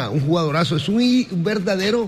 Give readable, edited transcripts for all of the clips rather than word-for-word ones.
un jugadorazo, es un verdadero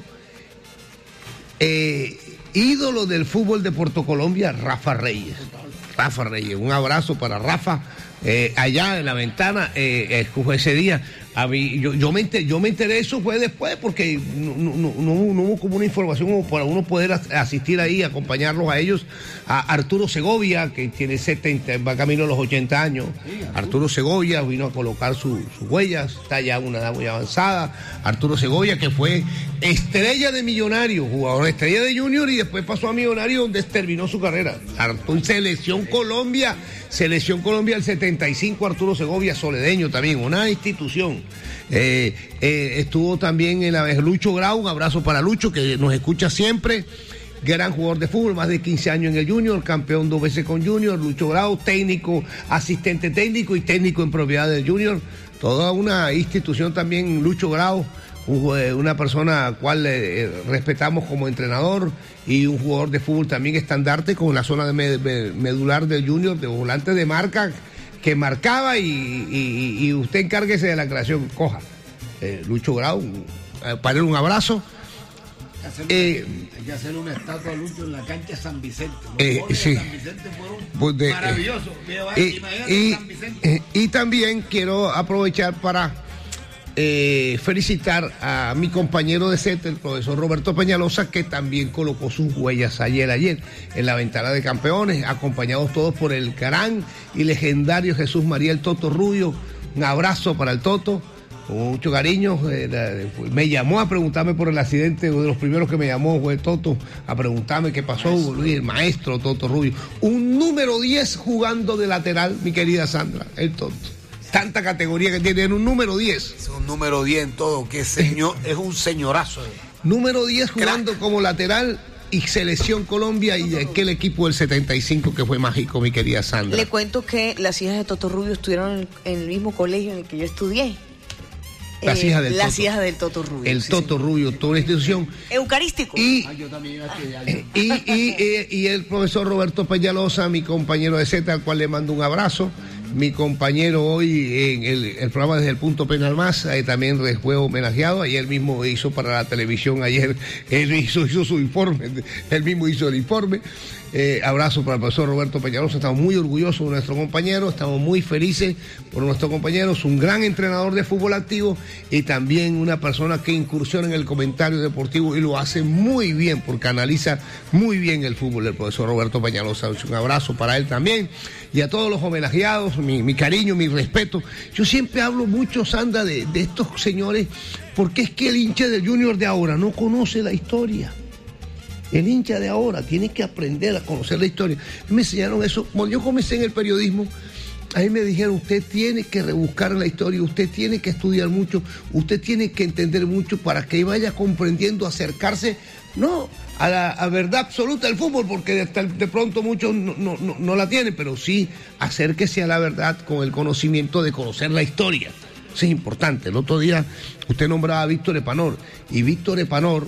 ídolo del fútbol de Puerto Colombia, Rafa Reyes. Rafa Reyes, un abrazo para Rafa, allá en la ventana, ese día. Yo me enteré, eso fue después, porque no hubo como una información como para uno poder asistir ahí, acompañarlos a ellos. A Arturo Segovia, que tiene 70, va camino a los 80 años. Arturo Segovia vino a colocar sus huellas, está ya una edad muy avanzada. Arturo Segovia, que fue estrella de Millonarios, jugador estrella de Junior, y después pasó a Millonarios, donde terminó su carrera. Selección Colombia del 75, Arturo Segovia, soledeño también, una institución. Estuvo también en la vez Lucho Grau, un abrazo para Lucho, que nos escucha siempre, gran jugador de fútbol, más de 15 años en el Junior, campeón 2 veces con Junior. Lucho Grau, técnico, asistente técnico y técnico en propiedad del Junior, toda una institución también. Lucho Grau, una persona a la cual respetamos como entrenador, y un jugador de fútbol también estandarte con la zona de medular del Junior, de volante de marca, que marcaba, y usted encárguese de la creación, coja. Lucho Grau, para él un abrazo. Hay que hacerle una estatua a Lucho en la cancha San Vicente. Sí. San Vicente fueron maravillosos. Y también quiero aprovechar para felicitar a mi compañero de CETE, el profesor Roberto Peñalosa, que también colocó sus huellas ayer en la ventana de campeones, acompañados todos por el gran y legendario Jesús María el Toto Rubio. Un abrazo para el Toto, con mucho cariño. Me llamó a preguntarme por el accidente, uno de los primeros que me llamó fue Toto, a preguntarme qué pasó, el maestro Toto Rubio. Un número 10 jugando de lateral, mi querida Sandra, el Toto. Tanta categoría que tiene, en un número 10. Es un número 10 en todo, que señor, es un señorazo. Número 10 jugando como lateral, y Selección Colombia, y de aquel equipo del 75 que fue mágico, mi querida Sandra. Le cuento que las hijas de Toto Rubio estuvieron en el mismo colegio en el que yo estudié. Las hijas del Toto Rubio. El Toto Rubio, toda una institución. Eucarístico. Yo también y el profesor Roberto Peñalosa, mi compañero de Z, al cual le mando un abrazo. Mi compañero hoy en el programa Desde el Punto Penal Más, también fue homenajeado. Ayer mismo hizo para la televisión, él hizo su informe, él mismo hizo el informe. Abrazo para el profesor Roberto Peñalosa, estamos muy orgullosos de nuestro compañero, estamos muy felices por nuestro compañero, es un gran entrenador de fútbol activo y también una persona que incursiona en el comentario deportivo y lo hace muy bien, porque analiza muy bien el fútbol, el profesor Roberto Peñalosa. Un abrazo para él también, y a todos los homenajeados, mi cariño, mi respeto. Yo siempre hablo mucho, Sandra, de estos señores, porque es que el hincha del Junior de ahora no conoce la historia. El hincha de ahora tiene que aprender a conocer la historia. Me enseñaron eso. Cuando yo comencé en el periodismo, a mí me dijeron, usted tiene que rebuscar la historia, usted tiene que estudiar mucho, usted tiene que entender mucho para que vaya comprendiendo, acercarse, no a la verdad absoluta del fútbol, porque de pronto muchos no la tienen, pero sí acérquese a la verdad con el conocimiento de conocer la historia. Eso es importante. El otro día usted nombraba a Víctor Epanor, y Víctor Epanor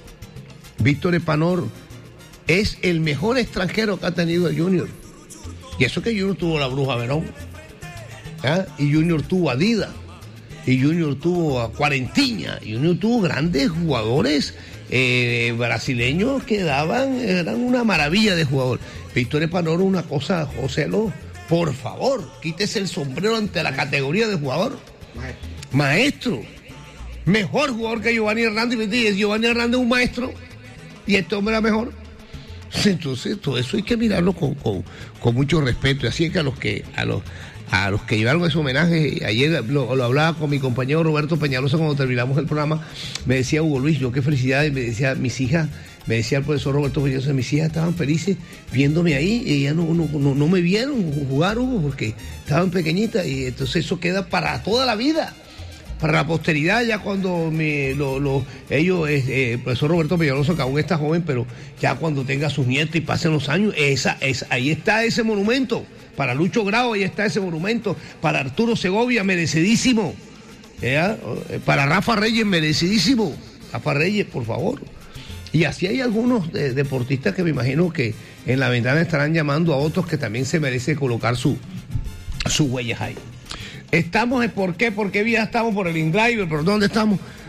es el mejor extranjero que ha tenido el Junior. Y eso que Junior tuvo la Bruja Verón, ¿ah? Y Junior tuvo a Dida, y Junior tuvo a Cuarentiña, y Junior tuvo grandes jugadores brasileños que eran una maravilla de jugador. Víctor Epanor, una cosa, José Ló, por favor, quítese el sombrero ante la categoría de jugador. Maestro. Mejor jugador que Giovanni Hernández, y Giovanni Hernández es un maestro, y este hombre era mejor. Entonces, todo eso hay que mirarlo con mucho respeto. Y así es que a los que llevaron ese homenaje, ayer lo hablaba con mi compañero Roberto Peñalosa cuando terminamos el programa, me decía Hugo Luis, yo qué felicidad, y me decía mis hijas, me decía el profesor Roberto Peñalosa, mis hijas estaban felices viéndome ahí, y ellas no me vieron jugar, Hugo, porque estaban pequeñitas, y entonces eso queda para toda la vida. Para la posteridad, ya cuando el profesor Roberto Peñalosa, que aún está joven, pero ya cuando tenga sus nietos y pasen los años, ahí está ese monumento. Para Lucho Grau, ahí está ese monumento. Para Arturo Segovia, merecidísimo. Para Rafa Reyes, merecidísimo. Rafa Reyes, por favor. Y así hay algunos deportistas que me imagino que en la ventana estarán llamando a otros que también se merece colocar sus huellas ahí. Estamos, ¿por qué? ¿Por qué vía estamos? Por el InDriver, ¿por dónde estamos?